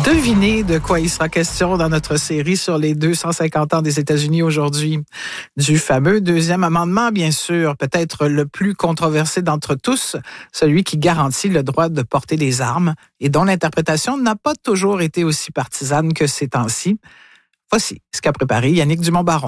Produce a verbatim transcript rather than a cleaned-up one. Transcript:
Devinez de quoi il sera question dans notre série sur les deux cent cinquante ans des États-Unis aujourd'hui. Du fameux deuxième amendement, bien sûr, peut-être le plus controversé d'entre tous, celui qui garantit le droit de porter des armes et dont l'interprétation n'a pas toujours été aussi partisane que ces temps-ci. Voici ce qu'a préparé Yannick Dumont-Baron.